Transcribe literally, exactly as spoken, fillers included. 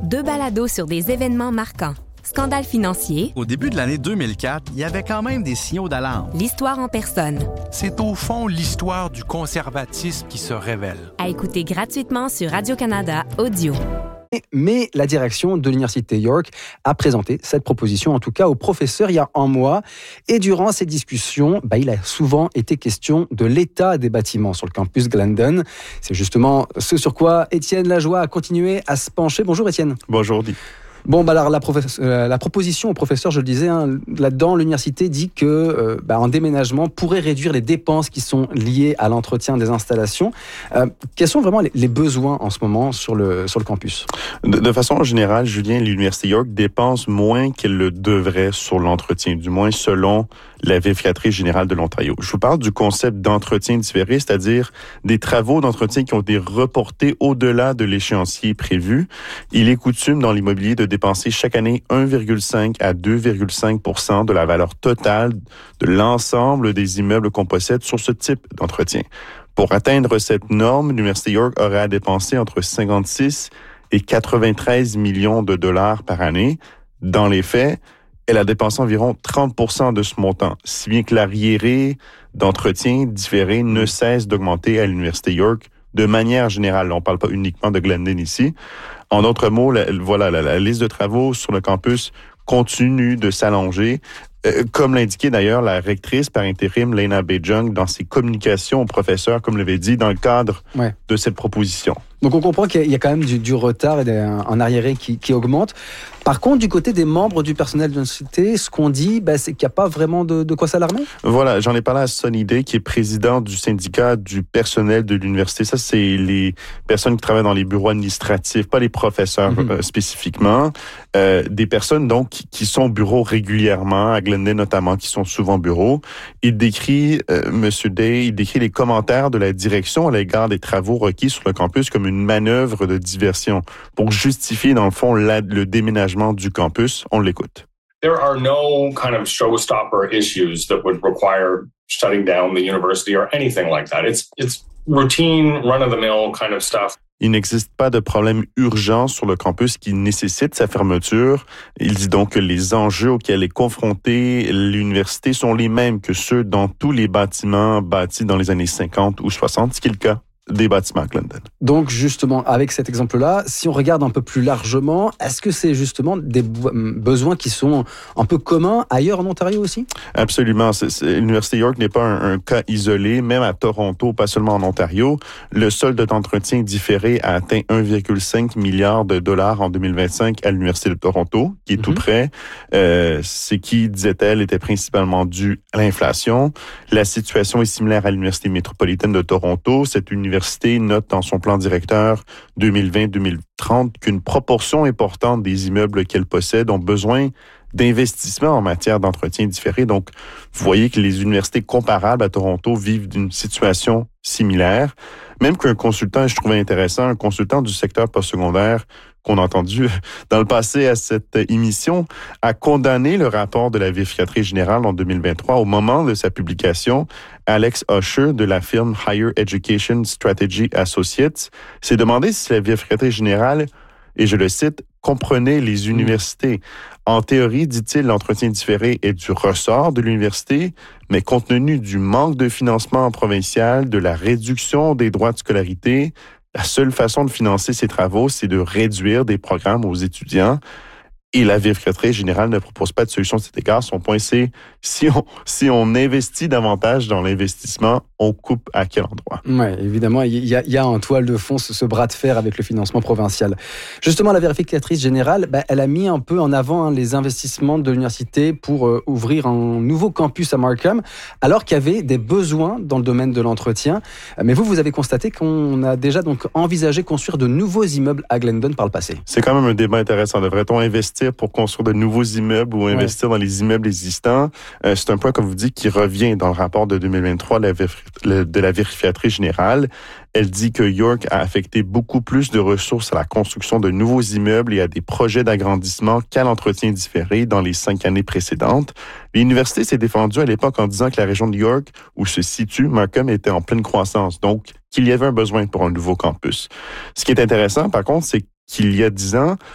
Deux balados sur des événements marquants. Scandale financier. Au début de l'année deux mille quatre, il y avait quand même des signaux d'alarme. L'histoire en personne. C'est au fond l'histoire du conservatisme qui se révèle. À écouter gratuitement sur Radio-Canada Audio. Mais la direction de l'Université York a présenté cette proposition, en tout cas aux professeurs, il y a un mois. Et durant ces discussions, bah, il a souvent été question de l'état des bâtiments sur le campus Glendon. C'est justement ce sur quoi Étienne Lajoie a continué à se pencher. Bonjour Étienne. Bonjour Guy. Bon, bah alors la, professe- euh, la proposition au professeur, je le disais, hein, là-dedans, l'université dit que euh, bah, un déménagement pourrait réduire les dépenses qui sont liées à l'entretien des installations. Euh, quels sont vraiment les, les besoins en ce moment sur le, sur le campus? De, de façon générale, Julien, l'Université York dépense moins qu'elle le devrait sur l'entretien, du moins selon la vérificatrice générale de l'Ontario. Je vous parle du concept d'entretien différé, c'est-à-dire des travaux d'entretien qui ont été reportés au-delà de l'échéancier prévu. Il est coutume dans l'immobilier de dépenser chaque année un virgule cinq à deux virgule cinq pour cent de la valeur totale de l'ensemble des immeubles qu'on possède sur ce type d'entretien. Pour atteindre cette norme, l'Université York aurait à dépenser entre cinquante-six et quatre-vingt-treize millions de dollars par année. Dans les faits, elle a dépensé environ trente pour cent de ce montant, si bien que l'arriéré d'entretien différé ne cesse d'augmenter à l'Université York de manière générale. On ne parle pas uniquement de Glendon ici. En d'autres mots, la, voilà, la, la liste de travaux sur le campus continue de s'allonger, euh, comme l'indiquait d'ailleurs la rectrice par intérim, Lena Bejung, dans ses communications aux professeurs, comme l'avait dit, dans le cadre ouais. de cette proposition. Donc on comprend qu'il y a quand même du, du retard et un, un arriéré qui, qui augmente. Par contre, du côté des membres du personnel de l'université, ce qu'on dit, ben, c'est qu'il n'y a pas vraiment de, de quoi s'alarmer. Voilà, j'en ai parlé à Sonny Day, qui est président du syndicat du personnel de l'université. Ça, c'est les personnes qui travaillent dans les bureaux administratifs, pas les professeurs mm-hmm. euh, spécifiquement. Euh, des personnes, donc, qui, qui sont au bureau régulièrement, à Glendon notamment, qui sont souvent au bureau. Il décrit, euh, Monsieur Day, il décrit les commentaires de la direction à l'égard des travaux requis sur le campus comme une manœuvre de diversion pour justifier, dans le fond, la, le déménagement du campus. On l'écoute. There are no kind of showstopper issues that would require shutting down the university or anything like that. It's it's routine, run-of-the-mill kind of stuff. Il n'existe pas de problème urgent sur le campus qui nécessite sa fermeture. Il dit donc que les enjeux auxquels est confrontée l'université sont les mêmes que ceux dans tous les bâtiments bâtis dans les années cinquante ou soixante, ce qui est le cas des bâtiments à Glendon. Donc justement, avec cet exemple-là, si on regarde un peu plus largement, est-ce que c'est justement des besoins qui sont un peu communs ailleurs en Ontario aussi? Absolument. C'est, c'est, L'Université York n'est pas un, un cas isolé, même à Toronto, pas seulement en Ontario. Le solde d'entretien différé a atteint un virgule cinq milliard de dollars en deux mille vingt-cinq à l'Université de Toronto, qui est mm-hmm. tout près. Euh, ce qui, disait-elle, était principalement dû à l'inflation. La situation est similaire à l'Université métropolitaine de Toronto. Cette université L'université note dans son plan directeur deux mille vingt à deux mille trente qu'une proportion importante des immeubles qu'elle possède ont besoin d'investissement en matière d'entretien différé. Donc, vous voyez que les universités comparables à Toronto vivent d'une situation similaire. Même qu'un consultant, je trouvais intéressant, un consultant du secteur postsecondaire qu'on a entendu dans le passé à cette émission, a condamné le rapport de la vérificatrice générale en deux mille vingt-trois. Au moment de sa publication, Alex Usher de la firme Higher Education Strategy Associates s'est demandé si la vérificatrice générale, et je le cite, comprenait les universités. En théorie, dit-il, l'entretien différé est du ressort de l'université, mais compte tenu du manque de financement provincial, de la réduction des droits de scolarité, la seule façon de financer ces travaux, c'est de réduire des programmes aux étudiants. Et la vérificatrice générale ne propose pas de solution à cet égard. Son point, c'est si on, si on investit davantage dans l'investissement, on coupe à quel endroit? Oui, évidemment, il y a, il y a en toile de fond ce, ce bras de fer avec le financement provincial. Justement, la vérificatrice générale, bah, elle a mis un peu en avant hein, les investissements de l'université pour euh, ouvrir un nouveau campus à Markham, alors qu'il y avait des besoins dans le domaine de l'entretien. Mais vous, vous avez constaté qu'on a déjà donc envisagé construire de nouveaux immeubles à Glendon par le passé. C'est quand même un débat intéressant. Devrait-on investir pour construire de nouveaux immeubles ou investir ouais. dans les immeubles existants? Euh, c'est un point, comme vous dites, qui revient dans le rapport de deux mille vingt-trois de la, vérif- de la vérificatrice générale. Elle dit que York a affecté beaucoup plus de ressources à la construction de nouveaux immeubles et à des projets d'agrandissement qu'à l'entretien différé dans les cinq années précédentes. L'université s'est défendue à l'époque en disant que la région de York, où se situe Markham, était en pleine croissance, donc qu'il y avait un besoin pour un nouveau campus. Ce qui est intéressant, par contre, c'est qu'il y a dix ans,